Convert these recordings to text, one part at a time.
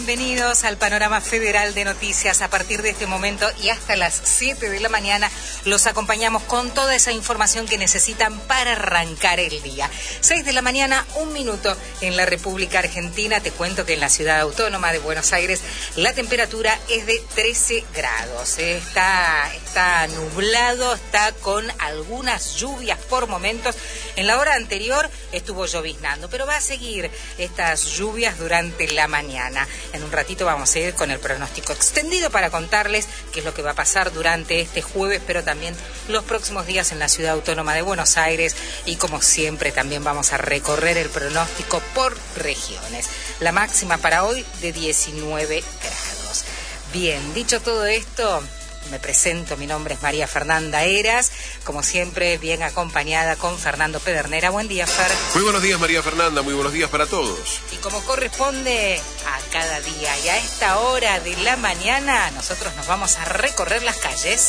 bienvenidos al Panorama Federal de Noticias. A partir de este momento y hasta las 7 de la mañana los acompañamos con toda esa información que necesitan para arrancar el día. 6 de la mañana, 1 minuto en la República Argentina. Te cuento que en la ciudad autónoma de Buenos Aires la temperatura es de 13 grados. Está nublado, está con algunas lluvias por momentos. En la hora anterior estuvo lloviznando, pero va a seguir estas lluvias durante la mañana. En un ratito vamos a ir con el pronóstico extendido para contarles qué es lo que va a pasar durante este jueves, pero también los próximos días en la ciudad autónoma de Buenos Aires, y como siempre también vamos a recorrer el pronóstico por regiones. La máxima para hoy de 19 grados. Bien, dicho todo esto, me presento, mi nombre es María Fernanda Heras, como siempre bien acompañada con Fernando Pedernera. Buen día, Fer. Muy buenos días, María Fernanda, muy buenos días para todos. Y como corresponde a cada día y a esta hora de la mañana, nosotros nos vamos a recorrer las calles.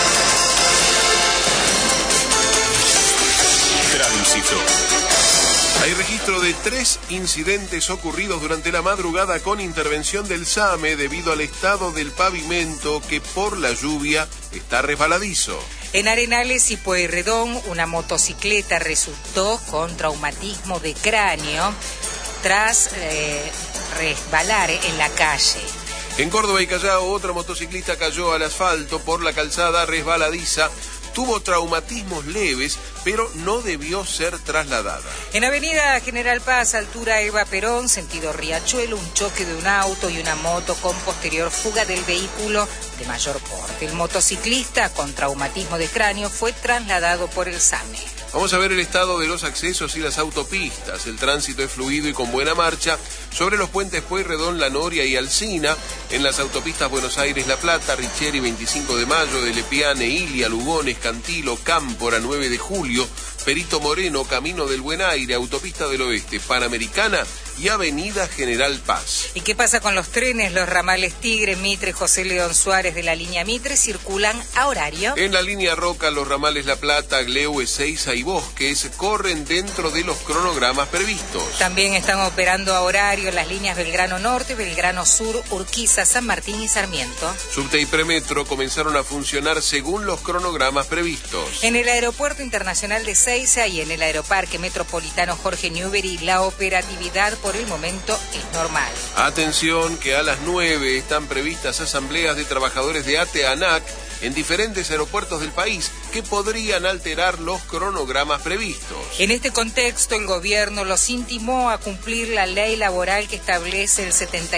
Tránsito. Hay registro de 3 incidentes ocurridos durante la madrugada con intervención del SAME debido al estado del pavimento que por la lluvia está resbaladizo. En Arenales y Pueyrredón, una motocicleta resultó con traumatismo de cráneo tras resbalar en la calle. En Córdoba y Callao, otra motociclista cayó al asfalto por la calzada resbaladiza. Tuvo traumatismos leves, pero no debió ser trasladada. En Avenida General Paz, altura Eva Perón, sentido Riachuelo, un choque de un auto y una moto con posterior fuga del vehículo de mayor porte. El motociclista con traumatismo de cráneo fue trasladado por el SAME. Vamos a ver el estado de los accesos y las autopistas. El tránsito es fluido y con buena marcha sobre los puentes Pueyrredón, La Noria y Alsina. En las autopistas Buenos Aires-La Plata, Richeri 25 de Mayo, de Lepiane, Ilia, Lugones, Cantilo, Cámpora 9 de Julio, Perito Moreno, Camino del Buen Aire, Autopista del Oeste, Panamericana y Avenida General Paz. ¿Y qué pasa con los trenes? Los ramales Tigre, Mitre, José León Suárez de la línea Mitre circulan a horario. En la línea Roca, los ramales La Plata, Gleu, Ezeiza y Bosques corren dentro de los cronogramas previstos. También están operando a horario las líneas Belgrano Norte, Belgrano Sur, Urquiza, San Martín y Sarmiento. Subte y Premetro comenzaron a funcionar según los cronogramas previstos. En el Aeropuerto Internacional de Ezeiza y en el Aeroparque Metropolitano Jorge Newbery, la operatividad por el momento es normal. Atención, que a las 9 están previstas asambleas de trabajadores de ATE-ANAC en diferentes aeropuertos del país que podrían alterar los cronogramas previstos. En este contexto, el gobierno los intimó a cumplir la ley laboral que establece el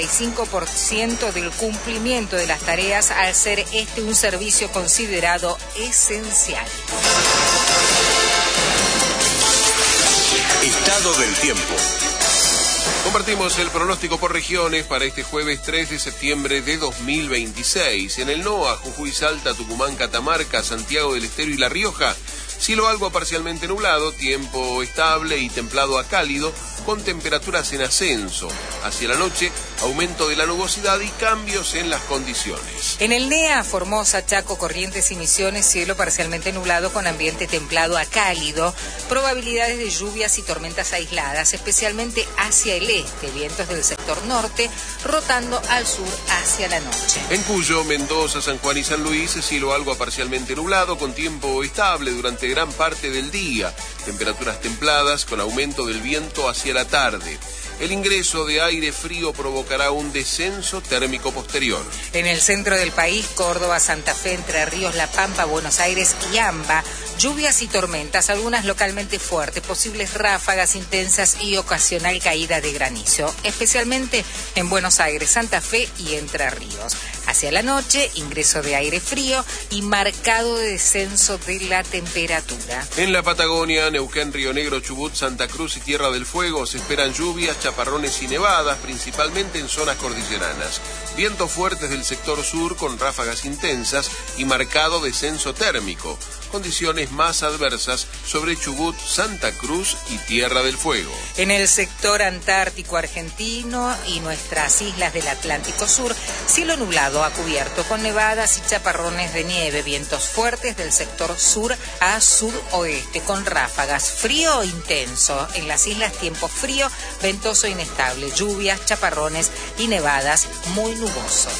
75% del cumplimiento de las tareas al ser este un servicio considerado esencial. Estado del tiempo. Compartimos el pronóstico por regiones para este jueves 3 de septiembre de 2026. En el NOA, Jujuy, Salta, Tucumán, Catamarca, Santiago del Estero y La Rioja, cielo algo parcialmente nublado, tiempo estable y templado a cálido, con temperaturas en ascenso. Hacia la noche, aumento de la nubosidad y cambios en las condiciones. En el NEA, Formosa, Chaco, Corrientes y Misiones, cielo parcialmente nublado con ambiente templado a cálido, probabilidades de lluvias y tormentas aisladas, especialmente hacia el este, vientos del sector norte, rotando al sur hacia la noche. En Cuyo, Mendoza, San Juan y San Luis, cielo algo parcialmente nublado, con tiempo estable durante gran parte del día, temperaturas templadas con aumento del viento hacia la tarde. El ingreso de aire frío provocará un descenso térmico posterior. En el centro del país, Córdoba, Santa Fe, Entre Ríos, La Pampa, Buenos Aires y AMBA, lluvias y tormentas, algunas localmente fuertes, posibles ráfagas intensas y ocasional caída de granizo, especialmente en Buenos Aires, Santa Fe y Entre Ríos. Hacia la noche, ingreso de aire frío y marcado descenso de la temperatura. En la Patagonia, Neuquén, Río Negro, Chubut, Santa Cruz y Tierra del Fuego se esperan lluvias, chaparrones y nevadas, principalmente en zonas cordilleranas. Vientos fuertes del sector sur con ráfagas intensas y marcado descenso térmico. condiciones más adversas sobre Chubut, Santa Cruz y Tierra del Fuego. En el sector antártico argentino y nuestras islas del Atlántico Sur, cielo nublado a cubierto con nevadas y chaparrones de nieve, vientos fuertes del sector sur a suroeste con ráfagas, frío intenso. En las islas tiempo frío, ventoso inestable, lluvias, chaparrones y nevadas, muy nuboso.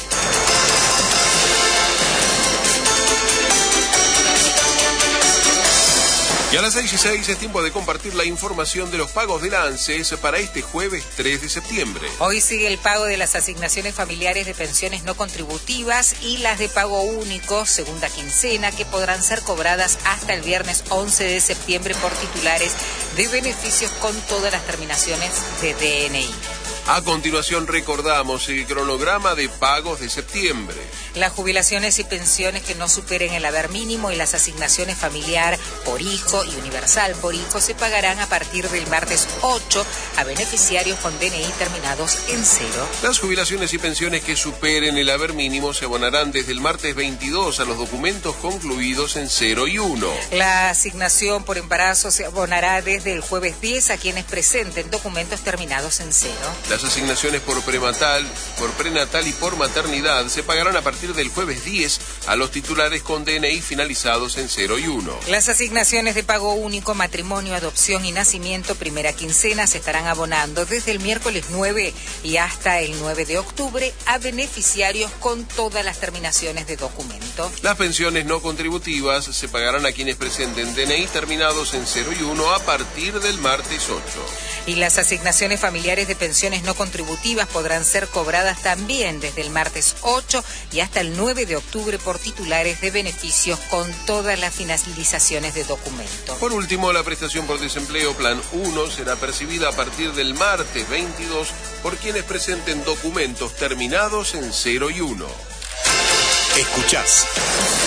Y a las 6:06 es tiempo de compartir la información de los pagos de la ANSES para este jueves 3 de septiembre. Hoy sigue el pago de las asignaciones familiares de pensiones no contributivas y las de pago único, segunda quincena, que podrán ser cobradas hasta el viernes 11 de septiembre por titulares de beneficios con todas las terminaciones de DNI. A continuación recordamos el cronograma de pagos de septiembre. Las jubilaciones y pensiones que no superen el haber mínimo y las asignaciones familiar por hijo y universal por hijo se pagarán a partir del martes 8 a beneficiarios con DNI terminados en 0. Las jubilaciones y pensiones que superen el haber mínimo se abonarán desde el martes 22 a los documentos concluidos en 0 y 1. La asignación por embarazo se abonará desde el jueves 10 a quienes presenten documentos terminados en 0. Las asignaciones por prenatal y por maternidad se pagarán a partir del jueves 10 a los titulares con DNI finalizados en 0 y 1. Las asignaciones de pago único, matrimonio, adopción y nacimiento, primera quincena, se estarán abonando desde el miércoles 9 y hasta el 9 de octubre a beneficiarios con todas las terminaciones de documento. Las pensiones no contributivas se pagarán a quienes presenten DNI terminados en 0 y 1 a partir del martes 8. Y las asignaciones familiares de pensiones no contributivas podrán ser cobradas también desde el martes 8 y hasta el 9 de octubre por titulares de beneficios con todas las finalizaciones de documento. Por último, la prestación por desempleo Plan 1 será percibida a partir del martes 22 por quienes presenten documentos terminados en 0 y 1. Escuchás